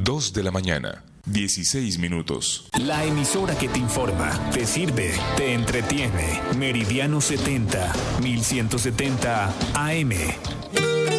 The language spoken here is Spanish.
2 de la mañana, 16 minutos. La emisora que te informa, te sirve, te entretiene. Meridiano 70, 1170 AM.